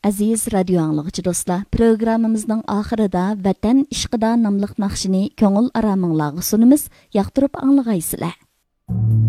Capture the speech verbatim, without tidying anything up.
Aziz radio anlıqçı dostlar, programımızın ahırida Vatan İşqida namlıq naqşini köngül aramыңlarga sunumuz, yaqtırıp anlığaysızlar.